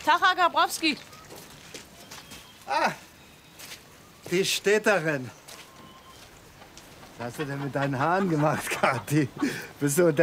Tag, Herr Gabrowski. Ah, die Städterin. Was hast du denn mit deinen Haaren gemacht, Kathi? Bist du